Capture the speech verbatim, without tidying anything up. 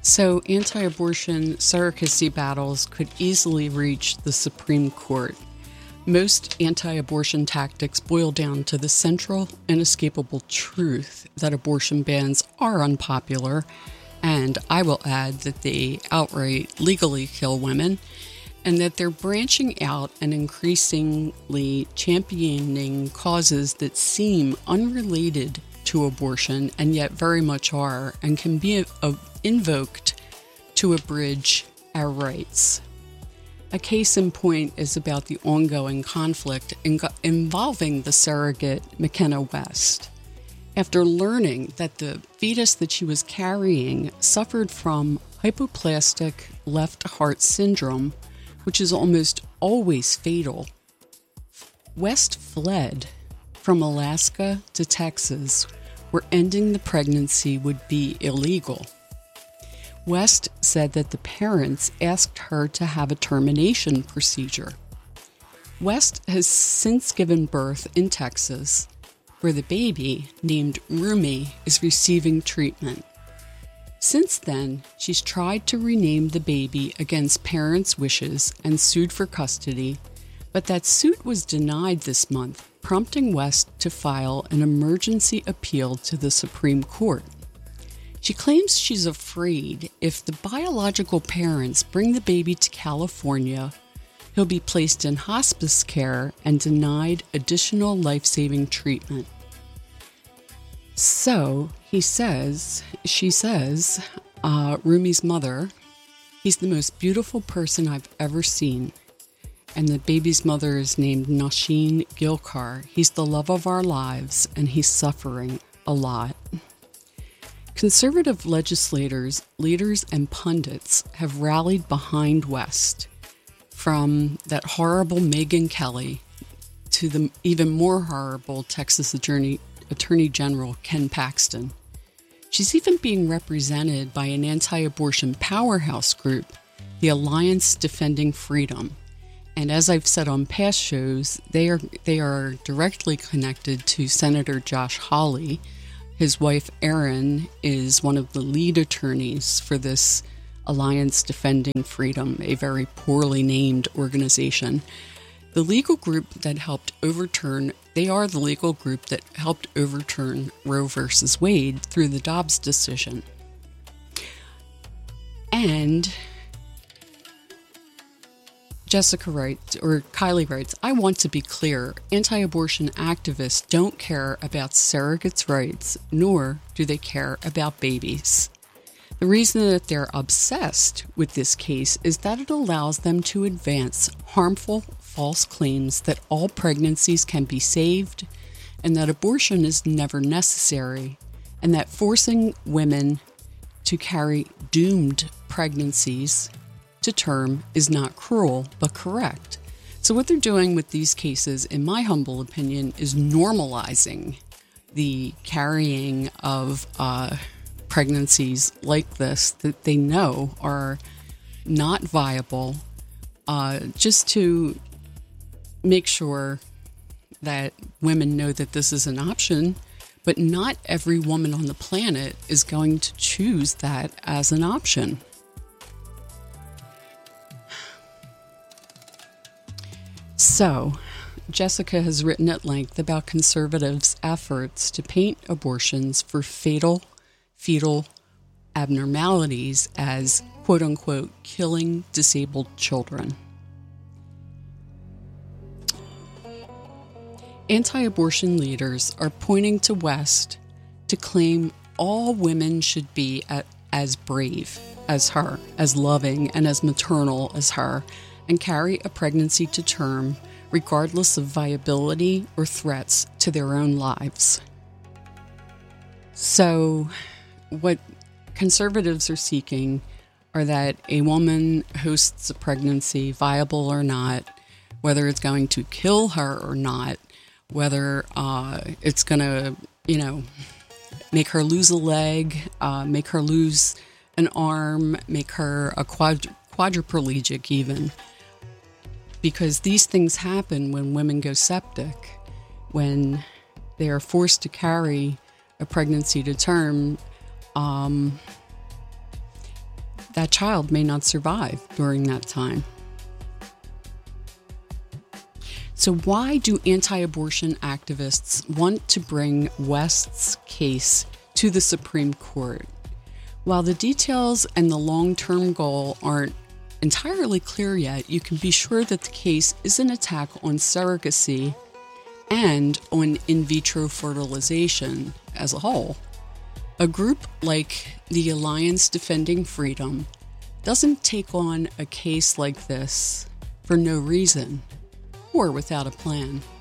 So, anti-abortion surrogacy battles could easily reach the Supreme Court. Most anti-abortion tactics boil down to the central, inescapable truth that abortion bans are unpopular, and I will add that they outright legally kill women, and that they're branching out and increasingly championing causes that seem unrelated to abortion and yet very much are, and can be a, a, invoked to abridge our rights. A case in point is about the ongoing conflict in, involving the surrogate McKenna West. After learning that the fetus that she was carrying suffered from hypoplastic left heart syndrome, which is almost always fatal, West fled from Alaska to Texas, where ending the pregnancy would be illegal. West said that the parents asked her to have a termination procedure. West has since given birth in Texas, where the baby, named Rumi, is receiving treatment. Since then, she's tried to rename the baby against parents' wishes and sued for custody, but that suit was denied this month, prompting West to file an emergency appeal to the Supreme Court. She claims she's afraid if the biological parents bring the baby to California, he'll be placed in hospice care and denied additional life-saving treatment. So, he says, she says, uh, Rumi's mother, he's the most beautiful person I've ever seen. And the baby's mother is named Nosheen Gilkar. He's the love of our lives, and he's suffering a lot. Conservative legislators, leaders, and pundits have rallied behind West, from that horrible Megyn Kelly to the even more horrible Texas Attorney, Attorney General Ken Paxton. She's even being represented by an anti-abortion powerhouse group, the Alliance Defending Freedom. And as I've said on past shows, they are they are directly connected to Senator Josh Hawley. His wife, Erin, is one of the lead attorneys for this Alliance Defending Freedom, a very poorly named organization. The legal group that helped overturn, they are the legal group that helped overturn Roe versus Wade through the Dobbs decision. And Jessica writes, or Kylie writes, I want to be clear, anti-abortion activists don't care about surrogates' rights, nor do they care about babies. The reason that they're obsessed with this case is that it allows them to advance harmful, false claims that all pregnancies can be saved, and that abortion is never necessary, and that forcing women to carry doomed pregnancies to term is not cruel, but correct. So what they're doing with these cases, in my humble opinion, is normalizing the carrying of uh, pregnancies like this that they know are not viable, uh, just to make sure that women know that this is an option, but not every woman on the planet is going to choose that as an option. So, Jessica has written at length about conservatives' efforts to paint abortions for fatal fetal abnormalities as, quote-unquote, killing disabled children. Anti-abortion leaders are pointing to West to claim all women should be at, as brave as her, as loving and as maternal as her, and carry a pregnancy to term regardless of viability or threats to their own lives. So, what conservatives are seeking are that a woman hosts a pregnancy, viable or not, whether it's going to kill her or not, whether uh, it's going to, you know, make her lose a leg, uh, make her lose an arm, make her a quad- quadriplegic even. Because these things happen when women go septic, when they are forced to carry a pregnancy to term. Um, that child may not survive during that time. So why do anti-abortion activists want to bring West's case to the Supreme Court? While the details and the long-term goal aren't entirely clear yet, you can be sure that the case is an attack on surrogacy and on in vitro fertilization as a whole. A group like the Alliance Defending Freedom doesn't take on a case like this for no reason or without a plan.